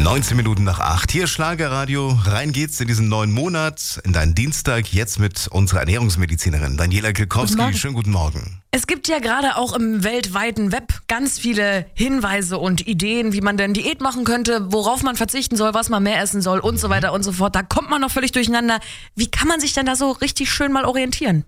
19 Minuten nach 8. Hier Schlagerradio. Rein geht's in diesen neuen Monat, in deinen Dienstag, jetzt mit unserer Ernährungsmedizinerin Daniela Kilkowski. Schönen guten Morgen. Es gibt ja gerade auch im weltweiten Web ganz viele Hinweise und Ideen, wie man denn Diät machen könnte, worauf man verzichten soll, was man mehr essen soll und so weiter und so fort. Da kommt man noch völlig durcheinander. Wie kann man sich denn da so richtig schön mal orientieren?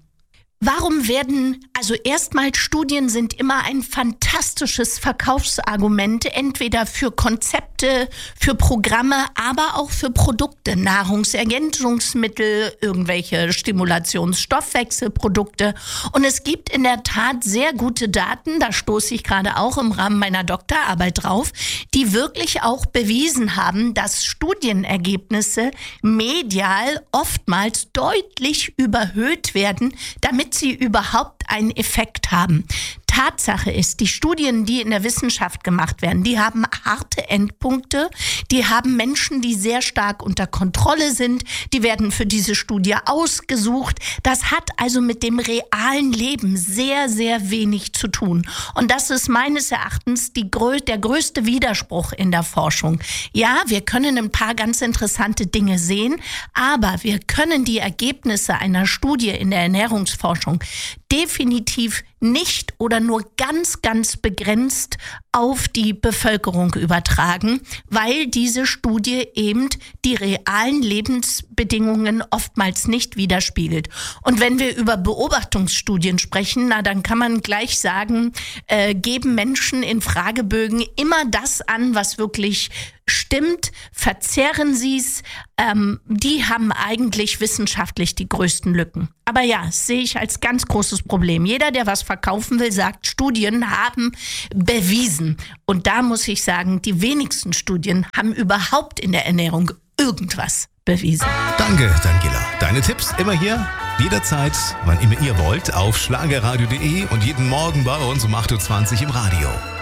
Erstmal Studien sind immer ein fantastisches Verkaufsargument, entweder für Konzepte, für Programme, aber auch für Produkte, Nahrungsergänzungsmittel, irgendwelche Stimulationsstoffwechselprodukte. Und es gibt in der Tat sehr gute Daten, da stoße ich gerade auch im Rahmen meiner Doktorarbeit drauf, die wirklich auch bewiesen haben, dass Studienergebnisse medial oftmals deutlich überhöht werden, damit sie überhaupt einen Effekt haben. Tatsache ist, die Studien, die in der Wissenschaft gemacht werden, die haben harte Endpunkte, die haben Menschen, die sehr stark unter Kontrolle sind, die werden für diese Studie ausgesucht. Das hat also mit dem realen Leben sehr, sehr wenig zu tun. Und das ist meines Erachtens der größte Widerspruch in der Forschung. Ja, wir können ein paar ganz interessante Dinge sehen, aber wir können die Ergebnisse einer Studie in der Ernährungsforschung definitiv nicht oder nur ganz, ganz begrenzt auf die Bevölkerung übertragen, weil diese Studie eben die realen Lebensbedingungen oftmals nicht widerspiegelt. Und wenn wir über Beobachtungsstudien sprechen, dann kann man gleich sagen, geben Menschen in Fragebögen immer das an, was wirklich stimmt, verzehren sie es, die haben eigentlich wissenschaftlich die größten Lücken. Aber ja, das sehe ich als ganz großes Problem. Jeder, der was verkaufen will, sagt, Studien haben bewiesen. Und da muss ich sagen, die wenigsten Studien haben überhaupt in der Ernährung irgendwas bewiesen. Danke, Daniela. Deine Tipps immer hier, jederzeit, wann immer ihr wollt, auf schlagerradio.de und jeden Morgen bei uns um 8.20 Uhr im Radio.